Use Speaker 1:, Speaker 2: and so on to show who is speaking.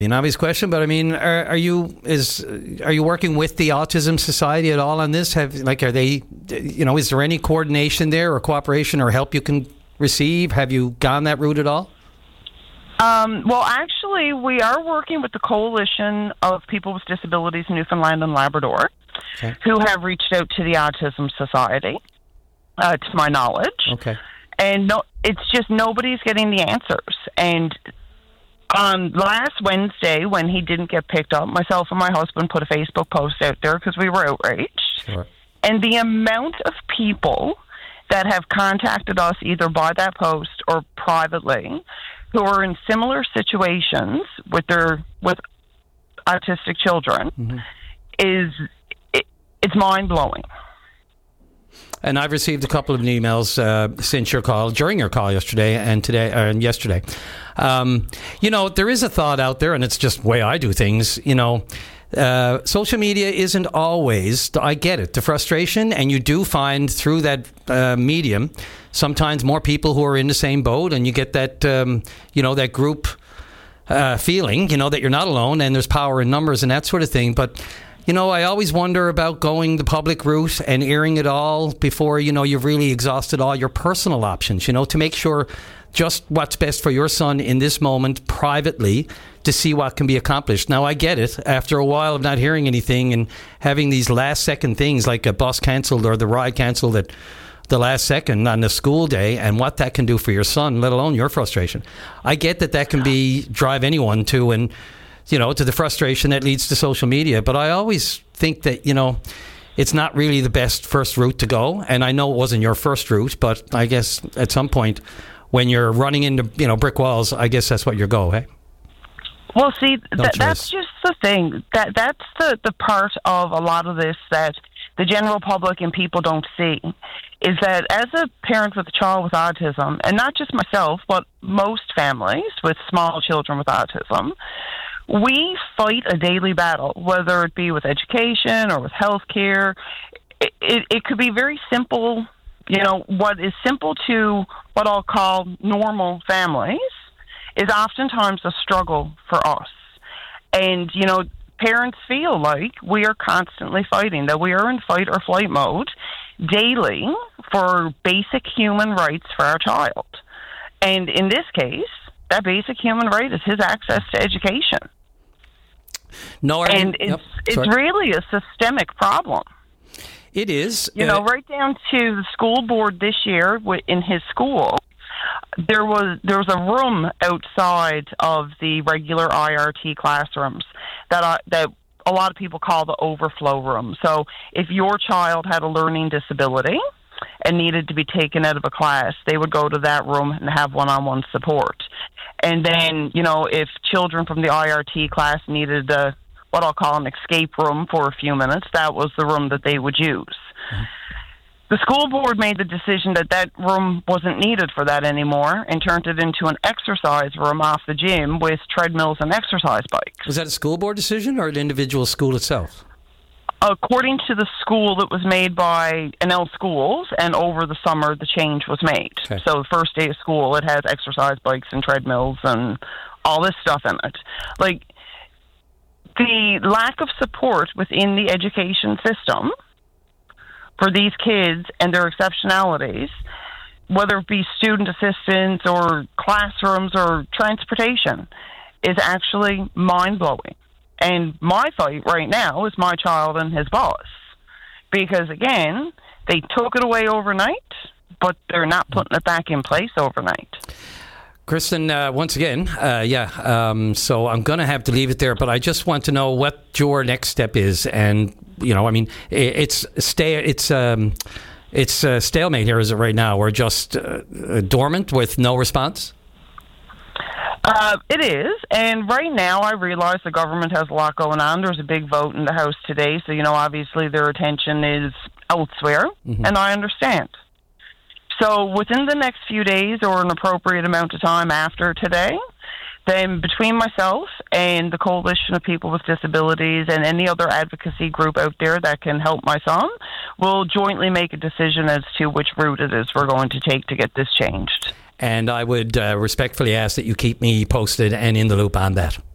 Speaker 1: An obvious question, but I mean, are you working with the Autism Society at all on this? Are they, is there any coordination there or cooperation or help you can receive? Have you gone that route at all?
Speaker 2: Well, actually, we are working with the Coalition of People with Disabilities in Newfoundland and Labrador, who have reached out to the Autism Society, to my knowledge.
Speaker 1: Okay.
Speaker 2: And it's just nobody's getting the answers. And on last Wednesday, when he didn't get picked up, myself and my husband put a Facebook post out there because we were outraged.
Speaker 1: Sure.
Speaker 2: And the amount of people that have contacted us either by that post or privately who are in similar situations with autistic children it's mind-blowing.
Speaker 1: And I've received a couple of emails since your call, during your call yesterday and today and yesterday. There is a thought out there, and it's just the way I do things. Social media isn't always. I get it, the frustration, and you do find through that medium sometimes more people who are in the same boat, and you get that that group feeling, that you're not alone, and there's power in numbers and that sort of thing, but. I always wonder about going the public route and airing it all before, you've really exhausted all your personal options, to make sure just what's best for your son in this moment privately to see what can be accomplished. Now, I get it. After a while of not hearing anything and having these last second things like a bus cancelled or the ride cancelled at the last second on the school day and what that can do for your son, let alone your frustration. I get that can drive anyone to to the frustration that leads to social media. But I always think that, it's not really the best first route to go. And I know it wasn't your first route, but I guess at some point when you're running into, brick walls, I guess that's what your goal, hey?
Speaker 2: Well, see, that's just the thing. That's the part of a lot of this that the general public and people don't see, is that as a parent with a child with autism, and not just myself, but most families with small children with autism, we fight a daily battle, whether it be with education or with healthcare. It could be very simple. What is simple to what I'll call normal families is oftentimes a struggle for us. And, parents feel like we are constantly fighting, that we are in fight or flight mode daily for basic human rights for our child. And in this case, that basic human right is his access to education. It's really a systemic problem.
Speaker 1: It is.
Speaker 2: Right down to the school board this year in his school, there was a room outside of the regular IRT classrooms that a lot of people call the overflow room. So if your child had a learning disability and needed to be taken out of a class, they would go to that room and have one-on-one support. And then, if children from the IRT class needed what I'll call an escape room for a few minutes, that was the room that they would use. Mm-hmm. The school board made the decision that room wasn't needed for that anymore and turned it into an exercise room off the gym with treadmills and exercise bikes.
Speaker 1: Was that a school board decision or an individual school itself?
Speaker 2: According to the school, that was made by NL Schools, and over the summer the change was made. Okay. So the first day of school, it has exercise bikes and treadmills and all this stuff in it. Like, the lack of support within the education system for these kids and their exceptionalities, whether it be student assistance or classrooms or transportation, is actually mind-blowing. And my fight right now is my child and his boss. Because, again, they took it away overnight, but they're not putting it back in place overnight.
Speaker 1: Kristen, once again, so I'm going to have to leave it there, but I just want to know what your next step is. And, it's a stalemate here, is it right now? We're just dormant with no response?
Speaker 2: It is, and right now I realize the government has a lot going on. There's a big vote in the House today, so, obviously their attention is elsewhere, and I understand. So within the next few days or an appropriate amount of time after today, then between myself and the Coalition of People with Disabilities and any other advocacy group out there that can help my son, we'll jointly make a decision as to which route it is we're going to take to get this changed.
Speaker 1: And I would respectfully ask that you keep me posted and in the loop on that.